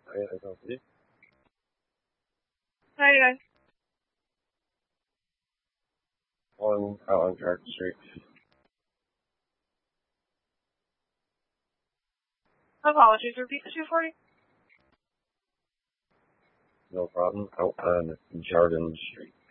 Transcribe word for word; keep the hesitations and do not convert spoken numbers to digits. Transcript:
I, I don't see. Hi guys. On out on Park Street. Apologies, repeat the two forty? No problem. Out on Jordan Street.